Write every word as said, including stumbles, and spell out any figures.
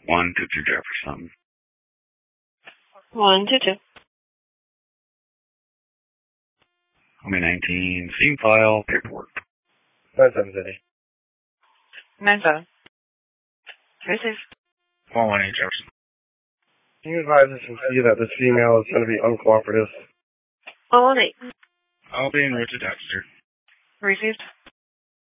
One, two, two, Jefferson. One, two, two. Homie nineteen, scene file, paperwork. Nine seven city. Nine seven. Receive. One, one, eight, Jefferson. Can you advise us and see that this female is going to be uncooperative? One, one, eight. I'll be en route to Dexter. Received.